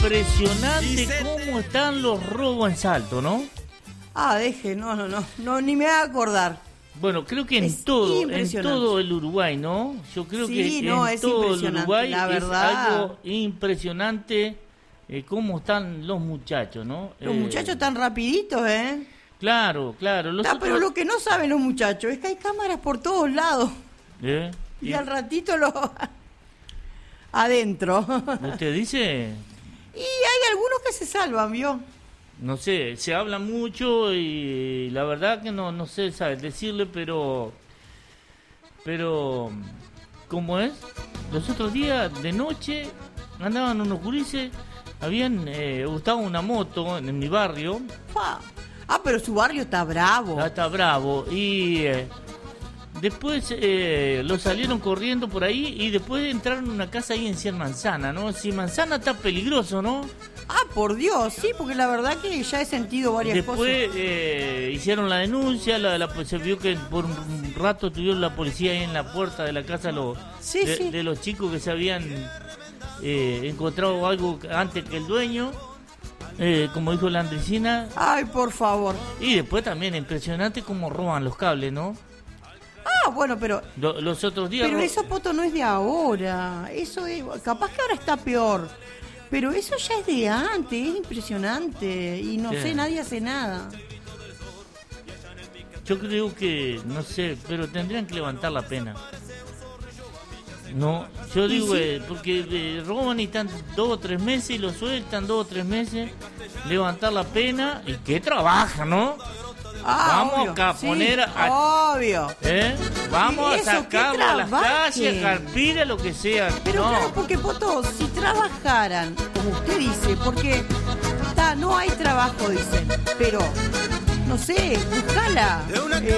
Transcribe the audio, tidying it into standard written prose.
impresionante cómo están los robos en Salto, ¿no? No, ni me voy a acordar. Bueno, creo que en todo el Uruguay, ¿no? Yo creo que en todo el Uruguay la verdad. Es algo impresionante cómo están los muchachos, ¿no? Los muchachos están rapiditos, ¿eh? Claro. Pero lo que no saben los muchachos es que hay cámaras por todos lados. Y al ratito los... adentro. ¿Usted dice? Y hay algunos que se salvan, ¿vio? No sé, se habla mucho y la verdad que no sé, ¿sabes? Decirle, pero ¿cómo es? Los otros días de noche andaban unos gurises, habían gustado una moto en mi barrio. Pero su barrio está bravo. Está bravo y después lo salieron corriendo por ahí y después entraron a una casa ahí en Cien Manzana, ¿no? Cien Manzana está peligroso, ¿no? Por Dios, sí, porque la verdad que ya he sentido varias cosas. Después hicieron la denuncia, se vio que por un rato tuvieron la policía ahí en la puerta de la casa de los chicos que se habían encontrado algo antes que el dueño, como dijo la Andresina. Ay, por favor. Y después también impresionante cómo roban los cables, ¿no? Bueno, pero... Los otros días... Pero eso, Poto, no es de ahora. Eso es... Capaz que ahora está peor. Pero eso ya es de antes, es impresionante. Y no sé, nadie hace nada. Yo creo que, no sé, pero tendrían que levantar la pena. No, yo digo, porque roban y están 2 o 3 meses y lo sueltan 2 o 3 meses. Levantar la pena y que trabaja, ¿no? Vamos obvio, a poner obvio. Vamos a sacarlo a las calles, a carpir, lo que sea. Pero claro, porque Poto, si trabajaran, como usted dice, porque no hay trabajo, dicen, pero no sé, buscala.